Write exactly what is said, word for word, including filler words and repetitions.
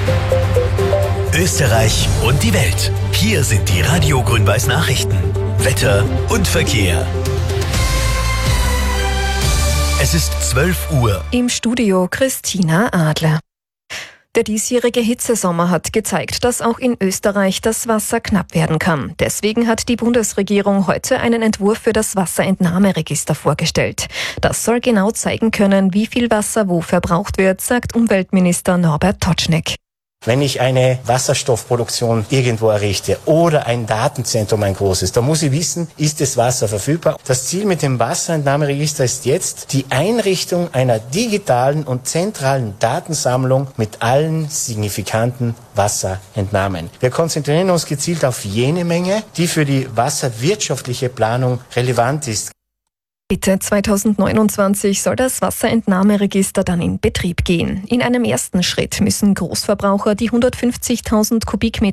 Österreich und die Welt. Hier sind die Radio Grün-Weiß Nachrichten. Wetter und Verkehr. Es ist zwölf Uhr. Im Studio Christina Adler. Der diesjährige Hitzesommer hat gezeigt, dass auch in Österreich das Wasser knapp werden kann. Deswegen hat die Bundesregierung heute einen Entwurf für das Wasserentnahmeregister vorgestellt. Das soll genau zeigen können, wie viel Wasser wo verbraucht wird, sagt Umweltminister Norbert Totschnig. Wenn ich eine Wasserstoffproduktion irgendwo errichte oder ein Datenzentrum, ein großes, da muss ich wissen, ist das Wasser verfügbar. Das Ziel mit dem Wasserentnahmeregister ist jetzt die Einrichtung einer digitalen und zentralen Datensammlung mit allen signifikanten Wasserentnahmen. Wir konzentrieren uns gezielt auf jene Menge, die für die wasserwirtschaftliche Planung relevant ist. Mitte zweitausendneunundzwanzig soll das Wasserentnahmeregister dann in Betrieb gehen. In einem ersten Schritt müssen Großverbraucher die hundertfünfzigtausend Kubikmeter